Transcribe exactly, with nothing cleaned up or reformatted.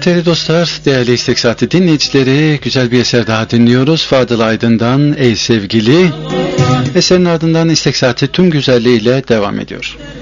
Evet değerli dostlar, değerli İstek Saati dinleyicileri, güzel bir eser daha dinliyoruz. Fadıl Aydın'dan Ey Sevgili. Eserin ardından İstek Saati tüm güzelliğiyle devam ediyor.